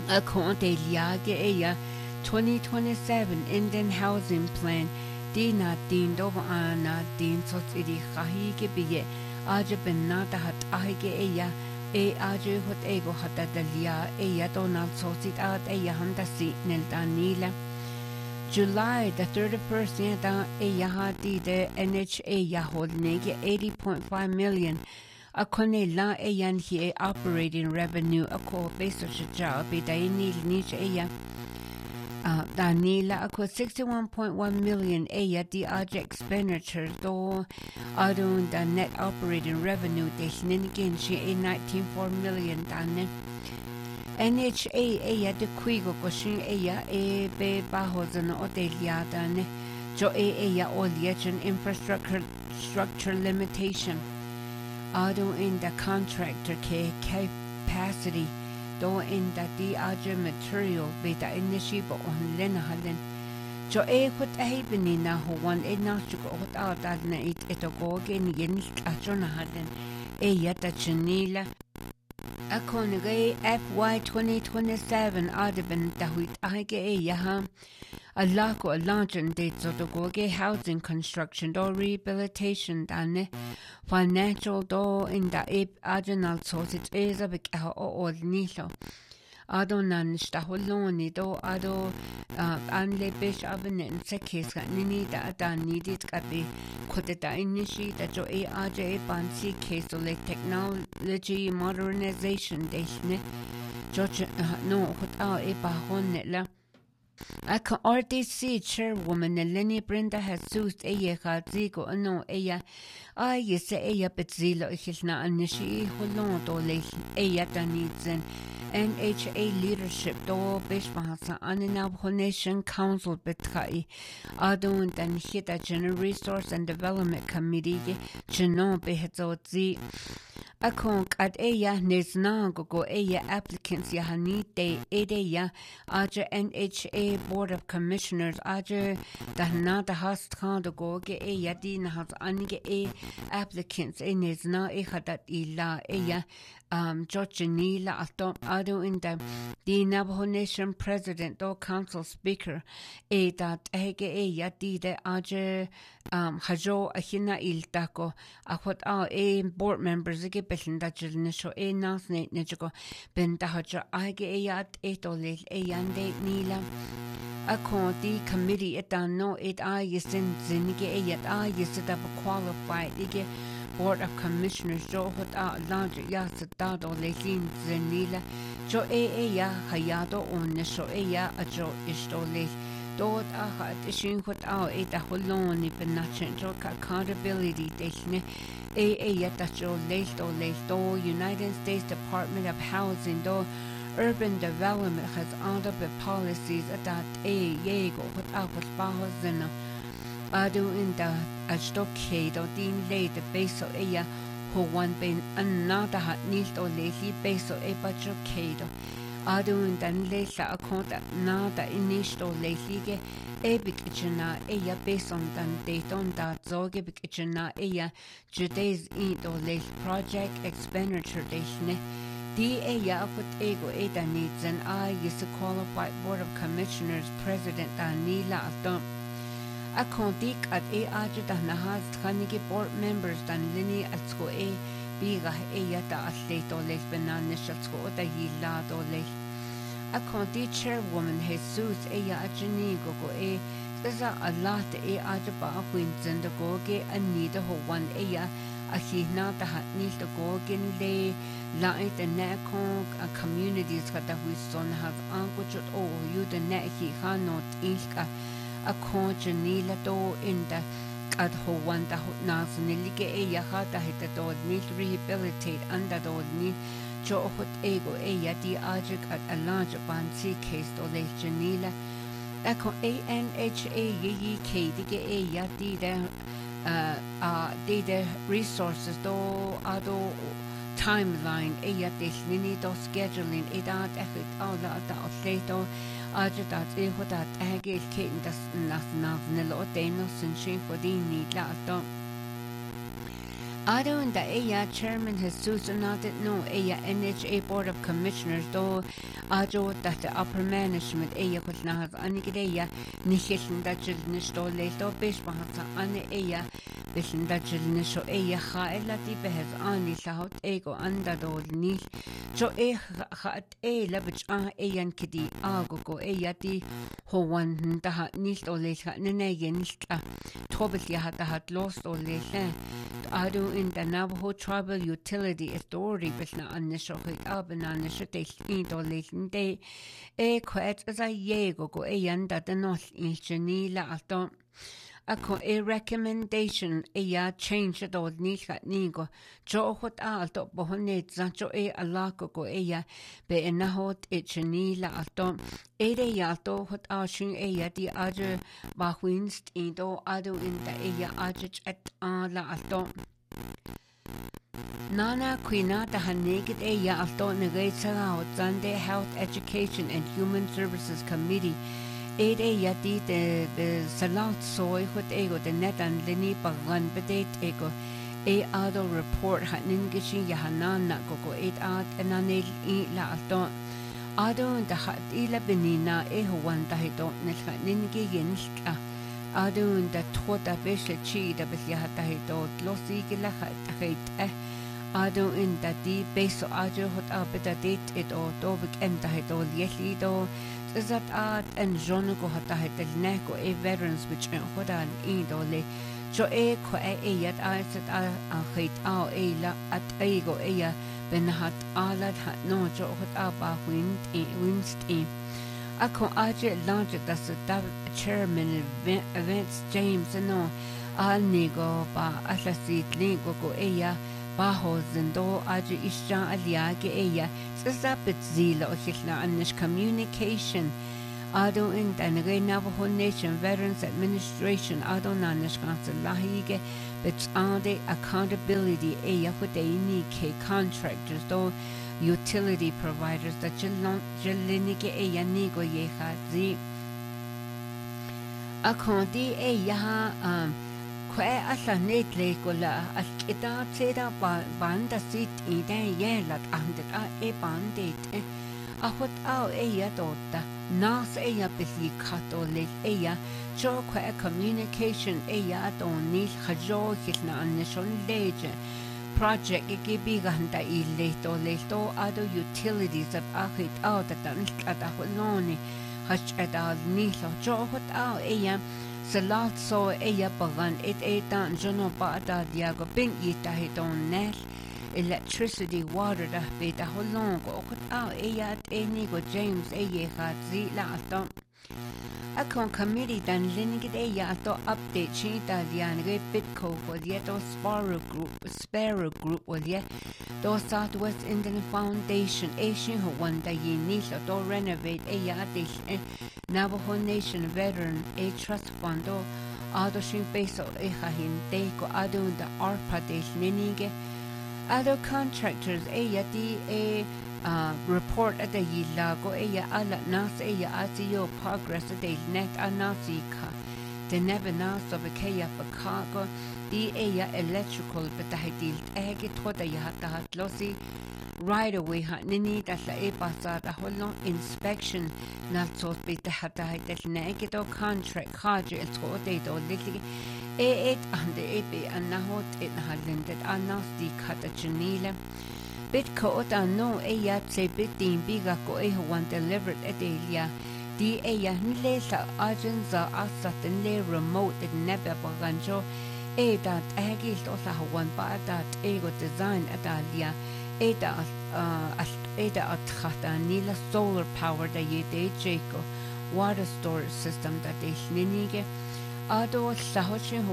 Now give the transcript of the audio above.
Akonte liage eya 2027 Indian Housing Plan Dina din do ana din sot iri khahige biye aja benna tahat ahige eya aja hot ego hata dalia eya Donald sosit at eya handasi nel danila July the 31st yata eya hati de NHA ya holdnege 80.5 million Akone la eyan hi operating revenue ako beso shaja bidaini niche eya Danila ako 61.1 million eya di aja expenditure do adun the net operating revenue de shinigin shi 19.4 million dane NHA eya de quigo koshin eya be bahozan odelia dane jo eya oliachin infrastructure limitation Ado in the contractor capacity do in the di aja material beta inishiba on lena halen jo hut ahibini na ho one nachiko hot out na it etogoge ni yenik achona halen yata chinila Akonige FY 2027 adeben dahuit ahige yaha Alako alanjan de zotogoge housing construction do rehabilitation dane financial do in the agenal sources is a big or nilo Adonan staholoni do ado anle bish abenin sekis nini da adan needed kabi koteta inishi da jo aja bansi case le technology modernization deshne George no hot e bahonela Aka RDC chairwoman Eleni Brenda Jesus eya zigo ano eya yese eya betzilo ihilna anishi holon do le eya danizen NHA leadership do bishmahasa aninab nation council betkai adun dan hita general resource and development committee chino behetzi Akon at eya nezna go eya applicants yahanite edeya aja NHA Board of Commissioners aja dahna hast khand go ge eya din has anige applicants nezna hadat ila eya George Nila atom ado in the Navajo Nation President or Council Speaker that ege eya di de aja hajo ahina iltako akwat board members ege belinda jilnisho nasne nejugo benda haja ege eya etolil eyande nila Akon the committee etano yisin zinige eyat yisit up qualified ege Board of Commissioners jo hot large yasatado lekin zenila jo ya hayado onisho eya ajo istole dot hat ishin hot eta holoni benachin jo accountability deshne ya tacho lesto United States Department of Housing do Urban Development has other policies that yego hot bahozena Ado in the Ashtokade or Dean lay the base of Eya, who one been another hat nilt or lately base of Ebachokado. Ado in the Lesa account nada initial lately Ebikchana Eya based on dan daton that Zogebikchana Eya Judays eat or late project expenditure deshne. The Eya put ego Eda needs and is a qualified Board of Commissioners President Danila Adom. Akontik at aja da nahas kanige board members dan lini at sko biga yata atleto les benanisha sko da yila do les. Akonti chairwoman Jesus ya ajini go there's a lot aja ba winzen the goge anida ho one ahina da hatnis the gogin le light the nekon communities kada wison have angochot you the net he hanot ilka a conjanila do in the at ho one the nas nilige eya hata hita do need rehabilitate under do need jo hot ego eya di ajik at a large bansi case do le janila Eko ANHA yi dige eya di the resources do ado timeline eya deslini do scheduling edat ekit alla da atleto ajadat ehodat agil kin das nas nelo deno sin shin for di ni la do Adon da Chairman Jesus noted no NHA Board of Commissioners do Ado that the upper management was not Anigeya Nishan Dajil Nisto Leto Bishmahasa Anne Bishan Dajil Nisho Haela Behes Ani Sahout Ego Andado Nish Jo Hat Labich Ayan Kidi Agogo Di Howan Dahat Nisto Lesha Nenegin Tobis Yahat lost or Lesha Ado in the Navajo Tribal Utility Authority Bishna Anishohi Abananishate Indolation Day Quet as a Yego go Ayanda the North in Janila Alton. A recommendation change at all Nisha Nigo Jo Hot Alto Bohonet Zancho Alaco go be enahot Janila Alton Yalto Hot Ashin the other Bahwinst Indo Ado in the Ajich at La Alton. Nana Quina the Hanegit Alto Negate Sunday Health Education and Human Services Committee. Yati the Salat soy what ego the net and Lini Pagan bedate ego Ado report Haningishin Yahanana Gogo 8 out and Anil La Alton Ado the Hat Ila Benina Ehowan Tahito Nesha Ningi Yenska Ado the Tota Besha Chi the Besyahatahito Losi Gilahat Hate Ado in the deep base of Ajo hot up at the date it or Dobik and Tahito Yeslido is that art and Jonugo Hatahit Neko a veterans which Hodan Indole Jo ko yat I said I hate our la at ego Benhat Alad hat no Jo hot up Winst Ako Aje launched as the chairman events James no Alnigo ba Asasit Ligo go Baho Zendo Aje Isha Aliage Zapit Zila Ohishla Anish Communication Ado in the Navajo Nation Veterans Administration Ado Nanish Lahige Bits Ade Accountability Yahudaini K contractors do utility providers that Jelinike Yanigo Yeha Z Akondi Yaha Kwe asa netle kola as kita seda banda sit ide yelat andet bandit ahot au dota nas bisi katolic jo kwe communication don nis hajo kisna anishon leje project gibiganda leto ado utilities of ahit out that at holoni hach adal nilo jo hot au Salat so Pagan dan Jono Bada Diago Bin Yitahidon Nash electricity water da beta holong go out Nigo James hat Zila Atom Akon committee dan Linigit to update Chinta Diane Bitco for the Sparrow Group was yet do Southwest Indian Foundation Asian who one da Yinisha do renovate Navajo Nation Veteran Trust Fund Ado Shin Peso Hahin Deko Ado the ARPA de Ninige Other contractors report at the Yilago Ala Nas Azio progress at the net Anazika the never nas of a Kaya Bakago the electrical but the Hadil Egit what the Yahata Losi right away Nini that's the Ebasa the whole inspection not so bit the Hata that negative contract Haji and Tote or little A8 and the AP and Nahot it had lended Anas the Kata Janila Bitco no say bitin biga ko one delivered at Elia. The Nilesa Argenza Asat and Le remote at Neba Baganjo. That Agis also one by that ego design at Alia. Ada at Nila solar power da Yede Jaco water storage system that is Ninige. Ado Sahoshin